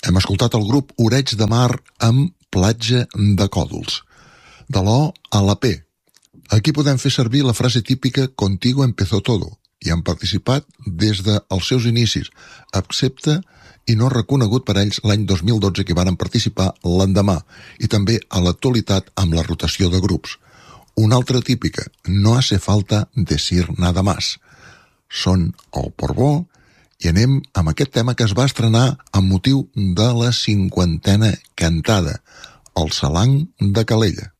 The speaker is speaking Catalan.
Hem escoltat el grup Oreig de Mar amb Platja de Còdols. De l'O a la P. Aquí podem fer servir la frase típica Contigo empezó todo, i han participat des dels seus inicis, excepte i no reconegut per ells l'any 2012 que varen participar l'endemà, i també a l'actualitat amb la rotació de grups. Una altra típica, no hace falta decir nada más. Són el Portbó, i anem amb aquest tema que es va estrenar amb motiu de la 50a cantada, el Salang de Calella.